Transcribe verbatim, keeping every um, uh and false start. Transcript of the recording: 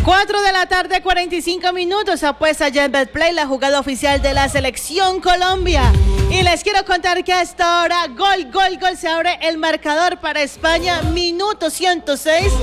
cuatro de la tarde, cuarenta y cinco minutos. Apuesta ya en Betplay, la jugada oficial de la Selección Colombia. Y les quiero contar que a esta hora, gol, gol, gol, se abre el marcador para España. Minuto ciento seis.